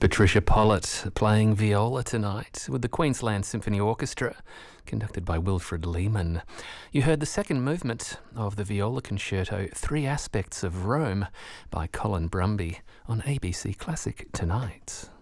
Patricia Pollitt playing viola tonight with the Queensland Symphony Orchestra, conducted by Wilfred Lehman. You heard the second movement of the viola concerto, Three Aspects of Rome, by Colin Brumby on ABC Classic tonight.